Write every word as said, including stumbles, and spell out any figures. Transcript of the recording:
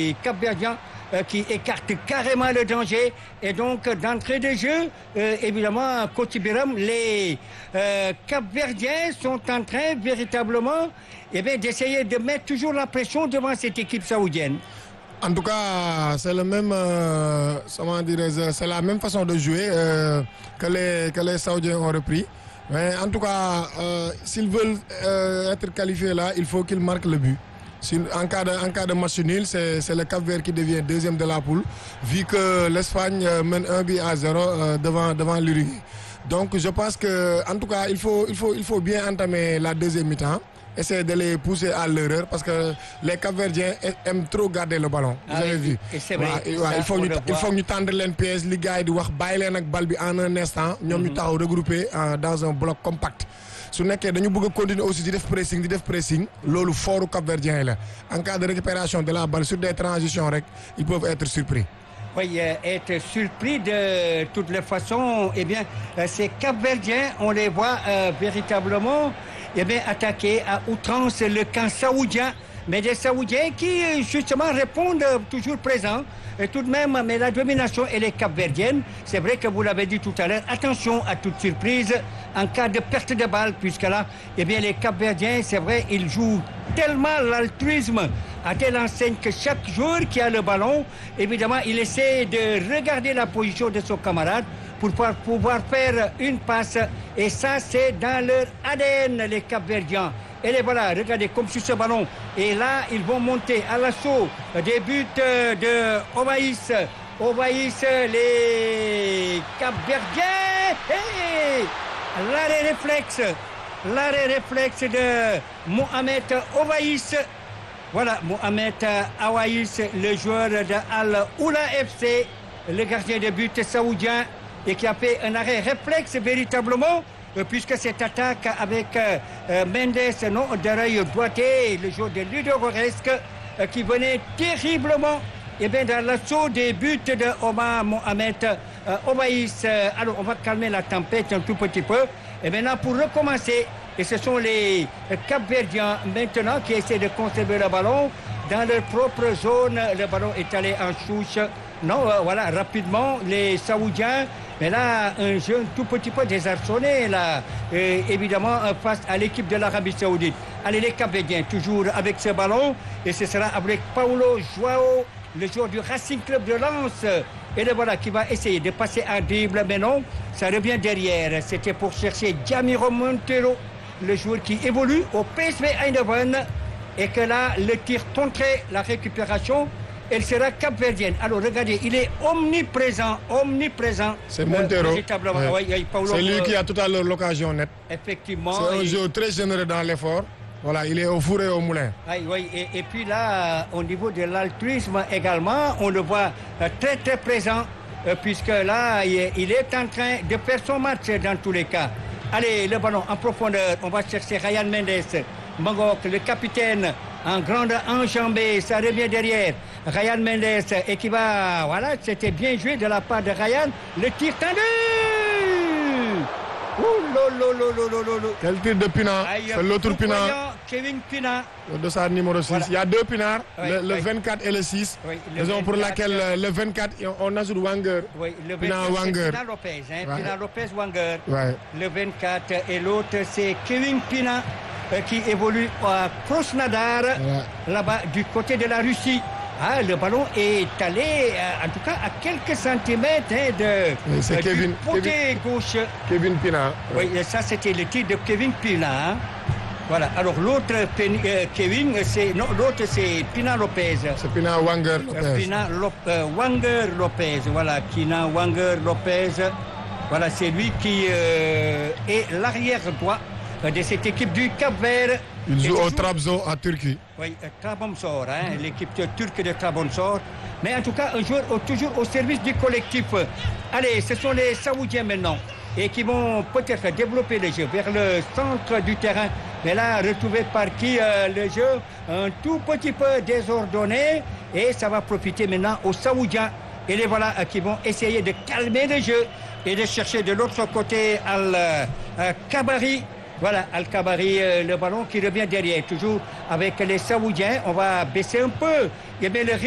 les Cap-Verdiens euh, qui écartent carrément le danger. Et donc, d'entrée de jeu, euh, évidemment, Coach Biram, les euh, Cap-Verdiens sont en train véritablement eh bien, d'essayer de mettre toujours la pression devant cette équipe saoudienne. En tout cas, c'est le même, euh, comment dirais-je, c'est la même façon de jouer euh, que les que les Saoudiens ont repris. Mais en tout cas, euh, s'ils veulent euh, être qualifiés là, il faut qu'ils marquent le but. Si, en cas de en cas de match nul, c'est c'est le Cap-Vert qui devient deuxième de la poule, vu que l'Espagne mène un but à zéro euh, devant devant l'Uruguay. Donc, je pense que, en tout cas, il faut il faut il faut bien entamer la deuxième mi-temps. Essayer de les pousser à l'erreur parce que les Cap-Verdiens aiment trop garder le ballon. Vous ah, avez et, vu. Et c'est vrai. Ouais, ouais, il faut ñu il faut ñu tendre leen piège li gars yi di wax bàyyi leen ak bal bi en un instant. ñoom ñu taxaw regroupé dans un bloc compact. su nekkee dañu bëgg a continuer aussi di def pressing di def pressing loolu fooru Cap-Verdiens yi la en cas de récupération de la balle sur des transitions rek ils peuvent être surpris. Oui, euh, être surpris de toutes les façons. Eh bien, euh, ces Cap-Verdiens, on les voit euh, véritablement eh bien, attaquer à outrance le camp saoudien. Mais des Saoudiens qui, justement, répondent toujours présents. Et tout de même, mais la domination, elle est Cap-Verdienne. C'est vrai que vous l'avez dit tout à l'heure. Attention à toute surprise en cas de perte de balle, puisque là, eh bien, les Cap-Verdiens, c'est vrai, ils jouent tellement l'altruisme à telle enseigne que chaque joueur qui a le ballon, évidemment, il essaie de regarder la position de son camarade pour pouvoir, pouvoir faire une passe. Et ça, c'est dans leur A D N, les Cap-Verdiens. Et les voilà, regardez, comme sur ce ballon. Et là, ils vont monter à l'assaut des buts de Ovaïs. Ovaïs, les Cap-Verdiens. Hey, l'arrêt réflexe. L'arrêt réflexe de Mohamed Ovaïs. Voilà, Mohamed Ovaïs, le joueur de Al-Oula F C, le gardien de but saoudien, et qui a fait un arrêt réflexe véritablement. Puisque cette attaque avec euh, Mendes, non, d'oreille doigté, le joueur de Ludogorsk, euh, qui venait terriblement eh bien, dans l'assaut des buts de Omar Mohamed euh, Ovaïs. Alors, on va calmer la tempête un tout petit peu. Et maintenant, pour recommencer, et ce sont les Cap-Verdiens maintenant qui essaient de conserver le ballon dans leur propre zone. Le ballon est allé en chouche. Non, euh, voilà, rapidement, les Saoudiens. Mais là, un jeu un tout petit peu désarçonné, là, et évidemment, face à l'équipe de l'Arabie Saoudite. Allez, les Cap-Verdiens, toujours avec ce ballon, et ce sera avec Paulo Joao, le joueur du Racing Club de Lens. Et le voilà qui va essayer de passer un dribble, mais non, ça revient derrière. C'était pour chercher Jamiro Montero, le joueur qui évolue au P S V Eindhoven, et que là, le tir contré, la récupération, elle sera capverdienne. Alors regardez, il est omniprésent, omniprésent. C'est Montero. Euh, ouais. Ouais, c'est lui qui a tout à l'heure l'occasion nette. Effectivement. C'est un et... jeu très généreux dans l'effort. Voilà, il est au four et au moulin. Oui, oui. Et, et puis là, au niveau de l'altruisme également, on le voit euh, très très présent, euh, puisque là, il, il est en train de faire son match dans tous les cas. Allez, le ballon en profondeur, on va chercher Ryan Mendes. Mangok, le capitaine, en grande enjambée, ça revient derrière. Ryan Mendes, et qui va, voilà, c'était bien joué de la part de Ryan. Le tir tendu. Ouh, lo, lo, lo, lo, lo, lo. Quel tir de Pina. C'est l'autre Pina. Kevin Pina. Le dossard numéro six. Voilà. Il y a deux Pinards, oui, le, le oui. vingt-quatre et le six. Oui, le raison pour laquelle euh, le vingt-quatre, on ajoute Wanger. Oui, le Pina Wanger. Pina Lopez, hein, ouais. Pina Lopez Wanger. Ouais. Le vingt-quatre et l'autre, c'est Kevin Pina euh, qui évolue à Krasnodar, ouais. Là-bas, du côté de la Russie. Ah, le ballon est allé, euh, en tout cas, à quelques centimètres hein, de oui, c'est euh, Kevin, du côté Kevin, gauche. Kevin Pina. Oui, oui ça, c'était le tir de Kevin Pina. Hein. Voilà. Alors, l'autre, euh, Kevin, c'est, non, l'autre, c'est Pina Lopez. C'est Pina Wanger Lopez. Euh, Pina Lop, euh, Wanger Lopez. Voilà, Pina Wanger Lopez. Voilà, c'est lui qui euh, est l'arrière droit de cette équipe du Cap-Vert. Il joue au Trabzon à Turquie. Oui, Trabzonspor, hein, mm. l'équipe turque de Trabzonspor. Mais en tout cas, un joueur au, toujours au service du collectif. Allez, ce sont les Saoudiens maintenant. Et qui vont peut-être développer le jeu vers le centre du terrain. Mais là, retrouvé par qui euh, le jeu un tout petit peu désordonné. Et ça va profiter maintenant aux Saoudiens. Et les voilà euh, qui vont essayer de calmer le jeu et de chercher de l'autre côté Al-Kabari. Voilà, Al-Kabari, euh, le ballon qui revient derrière. Toujours avec les Saoudiens. On va baisser un peu. Et bien, le